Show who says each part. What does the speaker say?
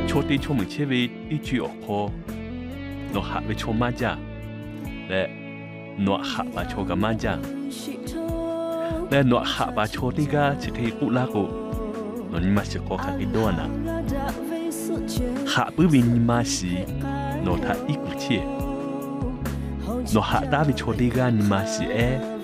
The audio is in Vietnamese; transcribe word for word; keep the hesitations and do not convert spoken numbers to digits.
Speaker 1: chỗ tí chỗ mình chế về đi chuyện ở kho nó hạ về chỗ mà cha lẽ nó hạ bà chỗ cái mà cha lẽ nó hạ bà chỗ tí ga chỉ thấy cụ la cụ nó nhưng mà sẽ có cái đồ nào hạ bữa vì nhưng mà xí nó thà ít cụ chia nó hạ ta về chỗ tí ga nhưng mà xí e